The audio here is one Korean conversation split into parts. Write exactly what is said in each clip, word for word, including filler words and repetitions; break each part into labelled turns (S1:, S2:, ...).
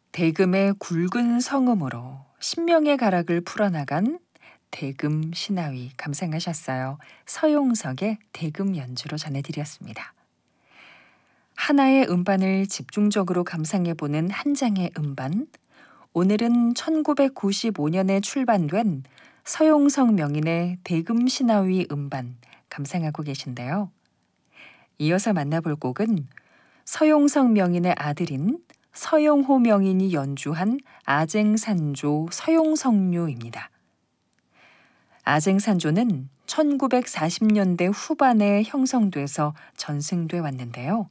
S1: 대금의 굵은 성음으로 신명의 가락을 풀어나간 대금 신하위 감상하셨어요. 서용석의 대금 연주로 전해드렸습니다. 하나의 음반을 집중적으로 감상해보는 한 장의 음반. 오늘은 천구백구십오 년에 출반된 서용석 명인의 대금 신하위 음반 감상하고 계신데요. 이어서 만나볼 곡은 서용석 명인의 아들인 서용호 명인이 연주한 아쟁산조 서용석류입니다. 아쟁산조는 천구백사십 년대 후반에 형성돼서 전승돼 왔는데요.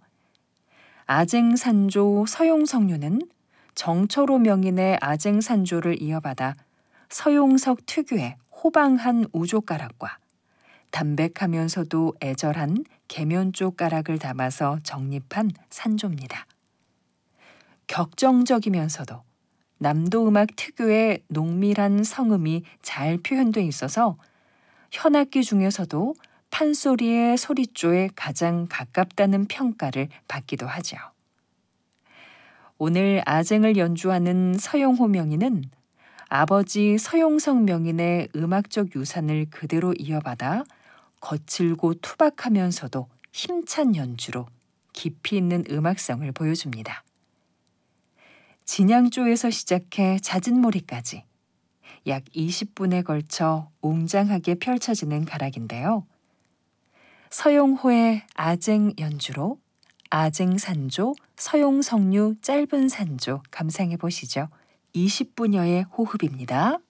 S1: 아쟁산조 서용석류는 정철호 명인의 아쟁산조를 이어받아 서용석 특유의 호방한 우조가락과 담백하면서도 애절한 계면조 가락을 담아서 정립한 산조입니다. 격정적이면서도 남도 음악 특유의 농밀한 성음이 잘 표현돼 있어서 현악기 중에서도 판소리의 소리조에 가장 가깝다는 평가를 받기도 하죠. 오늘 아쟁을 연주하는 서용호 명인은 아버지 서용석 명인의 음악적 유산을 그대로 이어받아 거칠고 투박하면서도 힘찬 연주로 깊이 있는 음악성을 보여줍니다. 진양조에서 시작해 잦은몰이까지 약 이십 분에 걸쳐 웅장하게 펼쳐지는 가락인데요. 서용호의 아쟁 연주로 아쟁산조, 서용석류 짧은 산조 감상해 보시죠. 이십 분여의 호흡입니다.